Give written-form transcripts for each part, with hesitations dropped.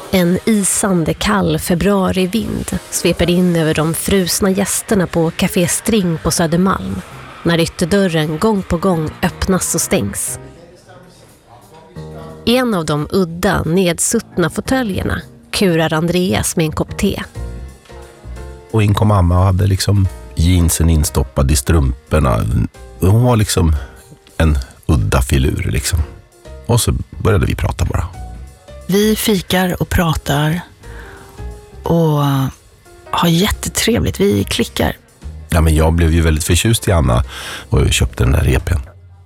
En isande kall februarivind sveper in över de frusna gästerna på Café String på Södermalm när ytterdörren gång på gång öppnas och stängs. I en av de udda, nedsuttna fåtöljerna kurar Andreas med en kopp te. Och in kom mamma och hade liksom jeansen instoppad i strumporna. Hon var liksom en udda filur liksom. Och så började vi prata bara. Vi fikar och pratar och har jättetrevligt. Vi klickar. Ja, men jag blev ju väldigt förtjust i Anna och köpte den där repen.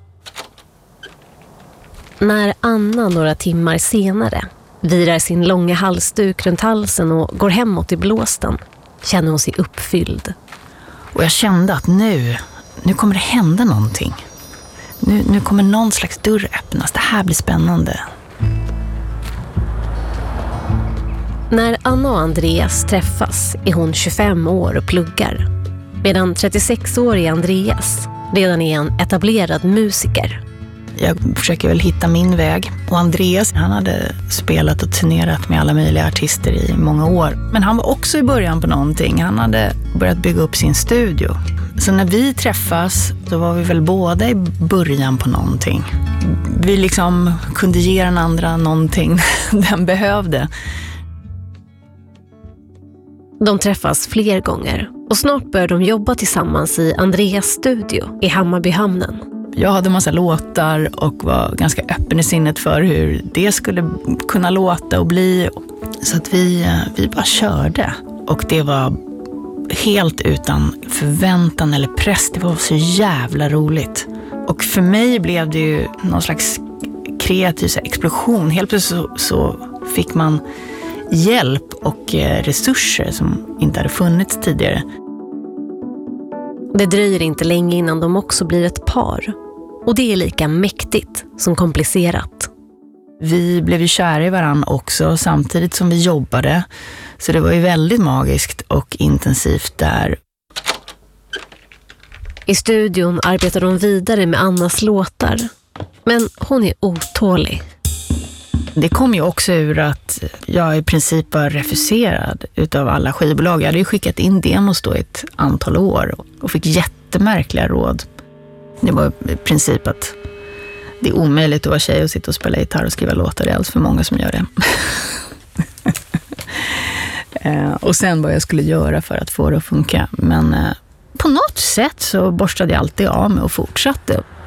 När Anna några timmar senare virar sin långa halsduk runt halsen och går hemåt i blåsten känner hon sig uppfylld. Och jag kände att nu kommer det hända någonting. Nu kommer någon slags dörr öppnas. Det här blir spännande. När Anna och Andreas träffas är hon 25 år och pluggar. Medan 36-årige Andreas redan är en etablerad musiker. Jag försöker väl hitta min väg. Och Andreas, han hade spelat och turnerat med alla möjliga artister i många år. Men han var också i början på någonting. Han hade börjat bygga upp sin studio. Så när vi träffas, då var vi väl båda i början på någonting. Vi liksom kunde ge den andra någonting den behövde. De träffas fler gånger och snart börjar de jobba tillsammans i Andreas studio i Hammarbyhamnen. Jag hade en massa låtar och var ganska öppen i sinnet för hur det skulle kunna låta och bli. Så att vi bara körde. Och det var helt utan förväntan eller press. Det var så jävla roligt. Och för mig blev det ju någon slags kreativ explosion. Helt plötsligt så fick man hjälp och resurser som inte hade funnits tidigare. Det dröjer inte länge innan de också blir ett par. Och det är lika mäktigt som komplicerat. Vi blev ju kära i varann också samtidigt som vi jobbade. Så det var ju väldigt magiskt och intensivt där. I studion arbetar de vidare med Annas låtar. Men hon är otålig. Det kom ju också ur att jag i princip var refuserad utav alla skivbolag. Jag hade ju skickat in demos då i ett antal år och fick jättemärkliga råd. Det var i princip att det är omöjligt att vara tjej och sitta och spela gitarr och skriva låtar. Det är alls för många som gör det. Och sen vad jag skulle göra för att få det att funka. Men på något sätt så borstade jag alltid av mig och fortsatte.